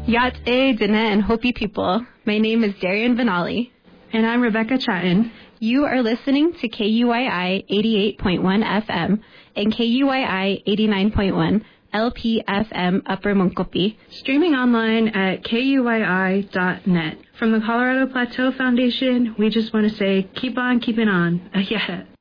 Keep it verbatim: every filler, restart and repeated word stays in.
Yat e Dine and Hopi people. My name is Darian Vanali. And I'm Rebecca Chatton. You are listening to K U I I eighty-eight point one F M and K U I I eighty-nine point one L P F M Upper Montgomery. Streaming online at K U I I dot net. From the Colorado Plateau Foundation, we just want to say, keep on keeping on. Yeah.